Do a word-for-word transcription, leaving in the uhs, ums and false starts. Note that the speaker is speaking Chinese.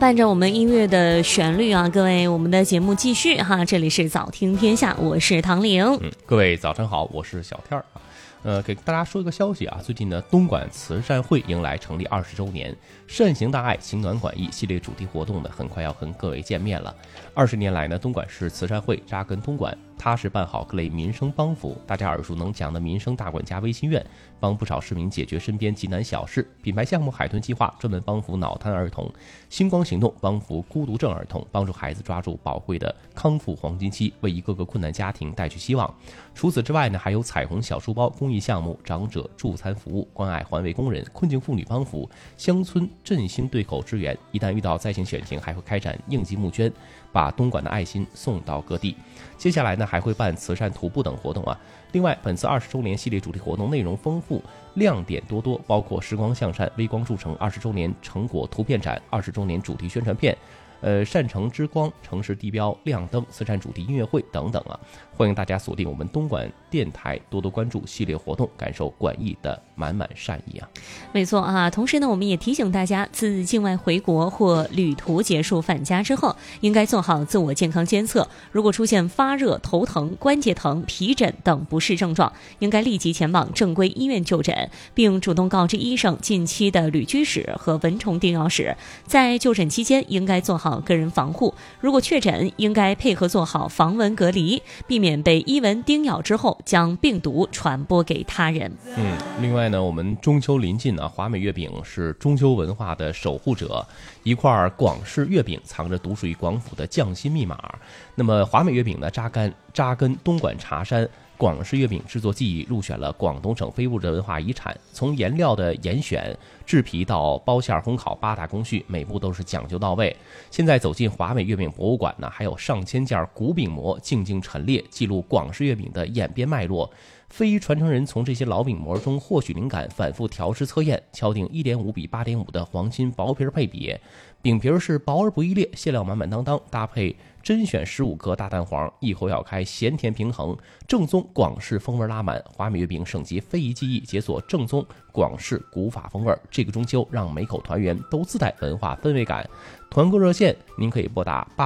伴着我们音乐的旋律啊，各位，我们的节目继续哈，这里是早听天下，我是唐玲。 嗯，各位早晨好，我是小天儿啊。呃，给大家说一个消息啊，最近呢，东莞慈善会迎来成立二十周年，善行大爱，情暖管益系列主题活动呢，很快要跟各位见面了。二十年来呢，东莞市慈善会扎根东莞，踏实办好各类民生帮扶，大家耳熟能详的民生大管家微心愿，帮不少市民解决身边急难小事。品牌项目海豚计划专门帮扶脑瘫儿童，星光行动帮扶孤独症儿童，帮助孩子抓住宝贵的康复黄金期，为一个个困难家庭带去希望。除此之外呢，还有彩虹小书包公益项目、长者助餐服务、关爱环卫工人、困境妇女帮扶、乡村振兴对口支援。一旦遇到灾情险情，还会开展应急募捐，把东莞的爱心送到各地。接下来呢，还会办慈善徒步等活动啊。另外，本次二十周年系列主题活动内容丰富，亮点多多，包括时光向善、微光铸成二十周年成果图片展、二十周年主题宣传片。呃，善城之光、城市地标亮灯、慈善主题音乐会等等啊，欢迎大家锁定我们东莞电台，多多关注系列活动，感受管益的满满善意啊。 没错啊，同时呢，我们也提醒大家，自境外回国或旅途结束返家之后，应该做好自我健康监测。如果出现发热、头疼、关节疼、皮疹等不适症状，应该立即前往正规医院就诊，并主动告知医生近期的旅居史和蚊虫叮咬史。在就诊期间，应该做好个人防护，如果确诊，应该配合做好防蚊隔离，避免被伊蚊叮咬之后将病毒传播给他人。 嗯，另外呢，我们中秋临近啊，华美月饼是中秋文化的守护者，一块广式月饼藏着独属于广府的匠心密码。那么华美月饼呢，扎根扎根东莞茶山。广式月饼制作技艺入选了广东省非物质文化遗产，从颜料的严选、制皮到包馅烘烤八大工序，每步都是讲究到位。现在走进华美月饼博物馆呢，还有上千件古饼模静静陈列，记录广式月饼的演变脉络。非传承人从这些老饼模中获取灵感，反复调试测验，敲定 一点五 比 八点五 的黄金薄皮配比。饼皮是薄而不易裂，馅料满满当当，搭配甄选十五颗大蛋黄，一口咬开，咸甜平衡，正宗广式风味拉满。华美月饼省级非遗技艺，解锁正宗广式古法风味。这个中秋，让每口团圆都自带文化氛围感。团购热线，您可以拨打八